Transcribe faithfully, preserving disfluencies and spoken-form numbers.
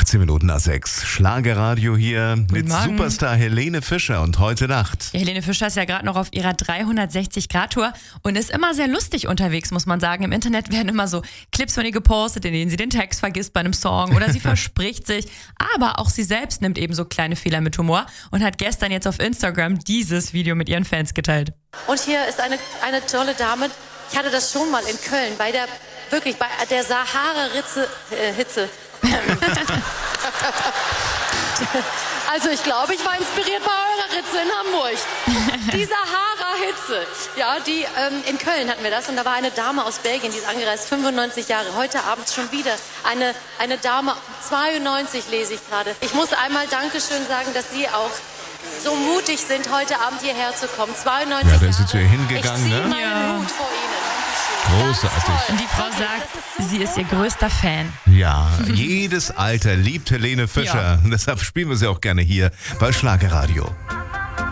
achtzehn Minuten nach sechs. Schlagerradio hier mit Morgen. Superstar Helene Fischer und heute Nacht. Ja, Helene Fischer ist ja gerade noch auf ihrer dreihundertsechzig Grad Tour und ist immer sehr lustig unterwegs, muss man sagen. Im Internet werden immer so Clips von ihr gepostet, in denen sie den Text vergisst bei einem Song oder sie verspricht sich. Aber auch sie selbst nimmt eben so kleine Fehler mit Humor und hat gestern jetzt auf Instagram dieses Video mit ihren Fans geteilt. Und hier ist eine, eine tolle Dame. Ich hatte das schon mal in Köln bei der, wirklich bei der Sahara-Hitze. Äh, Hitze. Also ich glaube, ich war inspiriert bei eurer Ritze in Hamburg. Die Sahara-Hitze. Ja, die ähm, in Köln hatten wir das und da war eine Dame aus Belgien, die ist angereist, fünfundneunzig Jahre. Heute Abend schon wieder eine, eine Dame, zweiundneunzig lese ich gerade. Ich muss einmal Dankeschön sagen, dass Sie auch so mutig sind, heute Abend hierher zu kommen. zweiundneunzig Ja, da Jahre. ist sie zu ihr hingegangen, ich ziehe ne? meinen Ja. Hut vor Ihnen. Großartig. Und die Frau sagt, sie ist ihr größter Fan. Ja, jedes Alter liebt Helene Fischer. Ja. Deshalb spielen wir sie auch gerne hier bei Schlagerradio.